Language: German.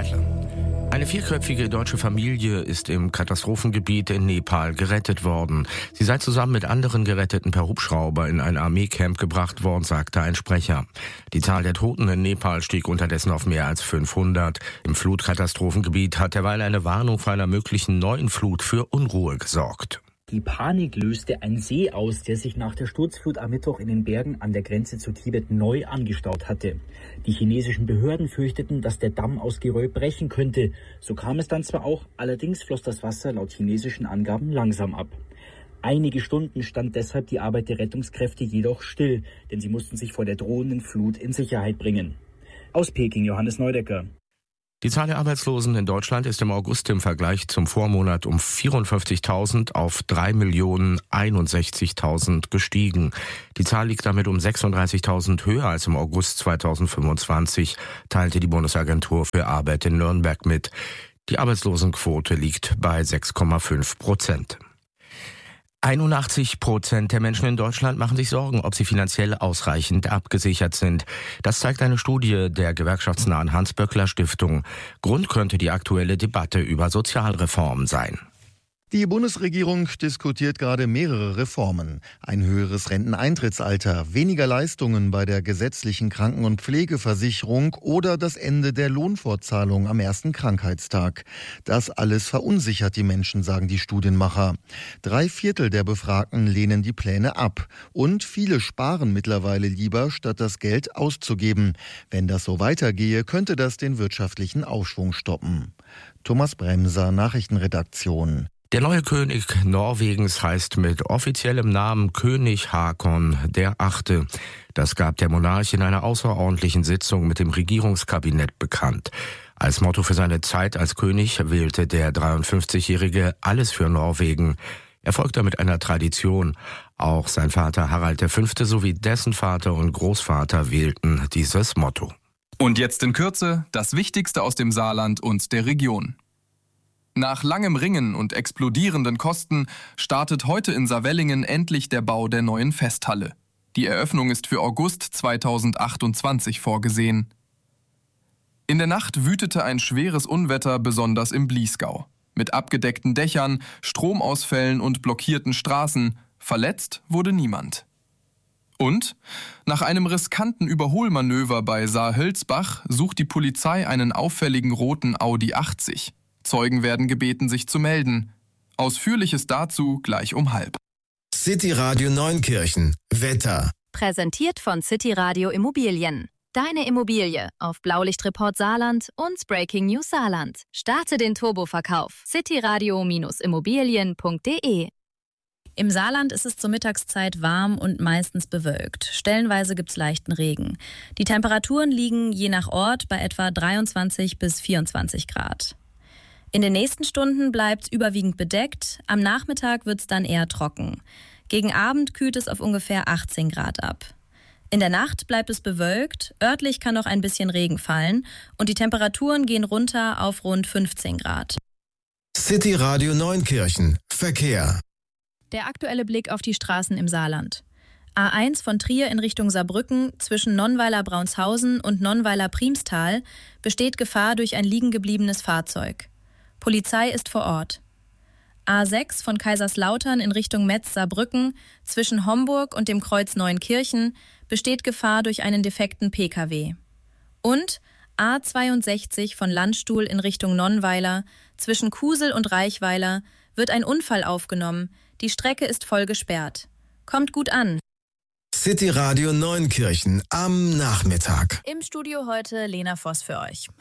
Heidler. Eine vierköpfige deutsche Familie ist im Katastrophengebiet in Nepal gerettet worden. Sie sei zusammen mit anderen Geretteten per Hubschrauber in ein Armeecamp gebracht worden, sagte ein Sprecher. Die Zahl der Toten in Nepal stieg unterdessen auf mehr als 500. Im Flutkatastrophengebiet hat derweil eine Warnung vor einer möglichen neuen Flut für Unruhe gesorgt. Die Panik löste ein See aus, der sich nach der Sturzflut am Mittwoch in den Bergen an der Grenze zu Tibet neu angestaut hatte. Die chinesischen Behörden fürchteten, dass der Damm aus Geröll brechen könnte. So kam es dann zwar auch, allerdings floss das Wasser laut chinesischen Angaben langsam ab. Einige Stunden stand deshalb die Arbeit der Rettungskräfte jedoch still, denn sie mussten sich vor der drohenden Flut in Sicherheit bringen. Aus Peking, Johannes Neudecker. Die Zahl der Arbeitslosen in Deutschland ist im August im Vergleich zum Vormonat um 54.000 auf 3.061.000 gestiegen. Die Zahl liegt damit um 36.000 höher als im August 2025, teilte die Bundesagentur für Arbeit in Nürnberg mit. Die Arbeitslosenquote liegt bei 6,5%. 81% der Menschen in Deutschland machen sich Sorgen, ob sie finanziell ausreichend abgesichert sind. Das zeigt eine Studie der gewerkschaftsnahen Hans-Böckler-Stiftung. Grund könnte die aktuelle Debatte über Sozialreformen sein. Die Bundesregierung diskutiert gerade mehrere Reformen. Ein höheres Renteneintrittsalter, weniger Leistungen bei der gesetzlichen Kranken- und Pflegeversicherung oder das Ende der Lohnfortzahlung am ersten Krankheitstag. Das alles verunsichert die Menschen, sagen die Studienmacher. 3/4 der Befragten lehnen die Pläne ab. Und viele sparen mittlerweile lieber, statt das Geld auszugeben. Wenn das so weitergehe, könnte das den wirtschaftlichen Aufschwung stoppen. Thomas Bremser, Nachrichtenredaktion. Der neue König Norwegens heißt mit offiziellem Namen König Haakon VIII. Das gab der Monarch in einer außerordentlichen Sitzung mit dem Regierungskabinett bekannt. Als Motto für seine Zeit als König wählte der 53-Jährige alles für Norwegen. Er folgt damit einer Tradition. Auch sein Vater Harald V. sowie dessen Vater und Großvater wählten dieses Motto. Und jetzt in Kürze das Wichtigste aus dem Saarland und der Region. Nach langem Ringen und explodierenden Kosten startet heute in Saarwellingen endlich der Bau der neuen Festhalle. Die Eröffnung ist für August 2028 vorgesehen. In der Nacht wütete ein schweres Unwetter besonders im Bliesgau. Mit abgedeckten Dächern, Stromausfällen und blockierten Straßen. Verletzt wurde niemand. Und nach einem riskanten Überholmanöver bei Saar-Hölzbach sucht die Polizei einen auffälligen roten Audi 80. Zeugen werden gebeten, sich zu melden. Ausführliches dazu gleich um 12:30. City Radio Neunkirchen. Wetter. Präsentiert von City Radio Immobilien. Deine Immobilie auf Blaulichtreport Saarland und Breaking News Saarland. Starte den Turboverkauf. cityradio-immobilien.de. Im Saarland ist es zur Mittagszeit warm und meistens bewölkt. Stellenweise gibt's leichten Regen. Die Temperaturen liegen je nach Ort bei etwa 23 bis 24 Grad. In den nächsten Stunden bleibt's überwiegend bedeckt. Am Nachmittag wird's dann eher trocken. Gegen Abend kühlt es auf ungefähr 18 Grad ab. In der Nacht bleibt es bewölkt. Örtlich kann noch ein bisschen Regen fallen. Und die Temperaturen gehen runter auf rund 15 Grad. City Radio Neunkirchen. Verkehr. Der aktuelle Blick auf die Straßen im Saarland. A1 von Trier in Richtung Saarbrücken zwischen Nonnweiler-Braunshausen und Nonnweiler-Priemstal besteht Gefahr durch ein liegengebliebenes Fahrzeug. Polizei ist vor Ort. A6 von Kaiserslautern in Richtung Metz-Saarbrücken zwischen Homburg und dem Kreuz Neuenkirchen besteht Gefahr durch einen defekten Pkw. Und A62 von Landstuhl in Richtung Nonnweiler zwischen Kusel und Reichweiler wird ein Unfall aufgenommen. Die Strecke ist voll gesperrt. Kommt gut an. City Radio Neunkirchen am Nachmittag. Im Studio heute Lena Voss für euch.